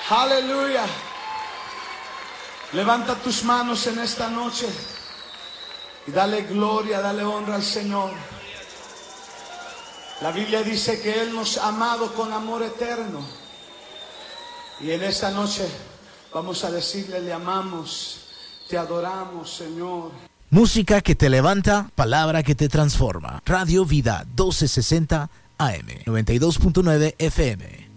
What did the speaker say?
Aleluya. Levanta tus manos en esta noche y dale gloria, dale honra al Señor. La Biblia dice que Él nos ha amado con amor eterno. Y en esta noche vamos a decirle: le amamos, te adoramos, Señor. Música que te levanta, palabra que te transforma. Radio Vida 1260 AM, 92.9 FM.